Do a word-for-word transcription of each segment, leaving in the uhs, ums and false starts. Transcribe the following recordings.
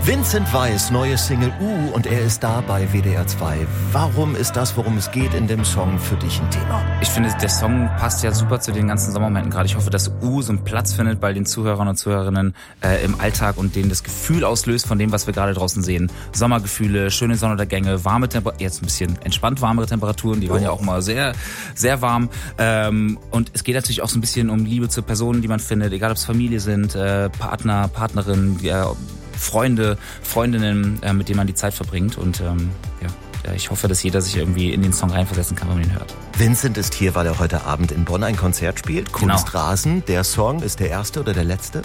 Vincent Weiss, neue Single Uh und er ist da bei W D R zwei. Warum ist das, worum es geht in dem Song, für dich ein Thema? Ich finde, der Song passt ja super zu den ganzen Sommermomenten gerade. Ich hoffe, dass Uh so einen Platz findet bei den Zuhörern und Zuhörerinnen äh, im Alltag und denen das Gefühl auslöst von dem, was wir gerade draußen sehen. Sommergefühle, schöne Sonnenuntergänge, warme Temperaturen, jetzt ein bisschen entspannt warmere Temperaturen, die waren oh. ja auch mal sehr, sehr warm. Ähm, und es geht natürlich auch so ein bisschen um Liebe zu Personen, die man findet, egal ob es Familie sind, äh, Partner, Partnerin, ja, Freunde, Freundinnen, äh, mit denen man die Zeit verbringt. Und ähm, ja, ich hoffe, dass jeder sich irgendwie in den Song reinversetzen kann, wenn man ihn hört. Vincent ist hier, weil er heute Abend in Bonn ein Konzert spielt. Kunstrasen, genau. Der Song ist der erste oder der letzte?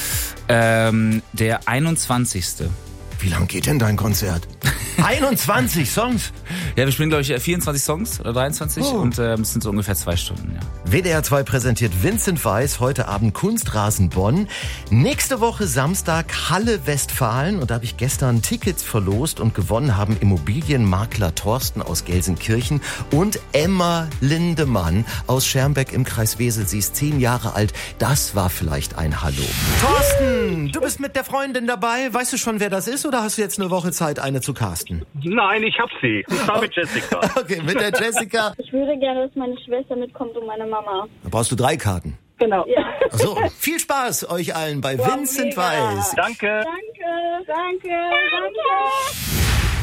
Ähm, der einundzwanzigste Wie lang geht denn dein Konzert? einundzwanzig Songs? Ja, wir spielen, glaube ich, vierundzwanzig Songs oder dreiundzwanzig oh. und äh, es sind so ungefähr zwei Stunden. Ja. W D R zwei präsentiert Vincent Weiss heute Abend Kunstrasen Bonn. Nächste Woche Samstag Halle Westfalen und da habe ich gestern Tickets verlost und gewonnen haben Immobilienmakler Thorsten aus Gelsenkirchen und Emma Lindemann aus Schermbeck im Kreis Wesel. Sie ist zehn Jahre alt. Das war vielleicht ein Hallo. Thorsten, du bist mit der Freundin dabei. Weißt du schon, wer das ist oder hast du jetzt eine Woche Zeit, eine zu casten? Nein, ich hab sie. Ich war mit Jessica. Okay, mit der Jessica. Ich würde gerne, dass meine Schwester mitkommt und meine Mama. Da brauchst du drei Karten. Genau. Ja. So, viel Spaß euch allen bei wow, Vincent mega. Weiss. Danke. Danke, danke, danke.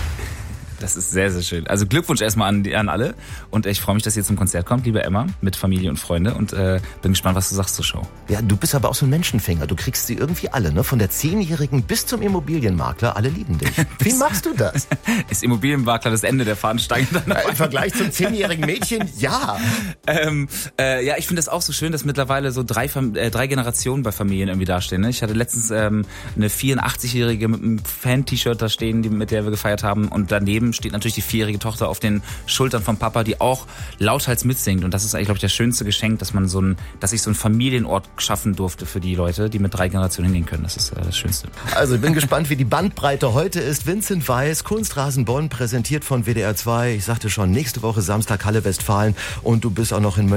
Das ist sehr, sehr schön. Also Glückwunsch erstmal an, an alle. Und ich freue mich, dass ihr zum Konzert kommt, liebe Emma, mit Familie und Freunde. Und äh, bin gespannt, was du sagst zur Show. Ja, du bist aber auch so ein Menschenfänger. Du kriegst sie irgendwie alle, ne? Von der Zehnjährigen bis zum Immobilienmakler. Alle lieben dich. Wie machst du das? Ist Immobilienmakler das Ende der Fahnenstange? Ja, im Vergleich zum zehnjährigen Mädchen, ja. ähm, äh, ja, ich finde das auch so schön, dass mittlerweile so drei, äh, drei Generationen bei Familien irgendwie dastehen. Ne? Ich hatte letztens ähm, eine vierundachtzigjährige mit einem Fan-T-Shirt da stehen, die, mit der wir gefeiert haben. Und daneben steht natürlich die vierjährige Tochter auf den Schultern vom Papa, die auch lauthals mitsingt. Und das ist eigentlich, glaube ich, das schönste Geschenk, dass man so ein, dass ich so einen Familienort schaffen durfte für die Leute, die mit drei Generationen hingehen können. Das ist äh, das Schönste. Also ich bin gespannt, wie die Bandbreite heute ist. Vincent Weiss, Kunstrasen Bonn, präsentiert von W D R zwei. Ich sagte schon, nächste Woche Samstag Halle Westfalen und du bist auch noch in Mönchengladbach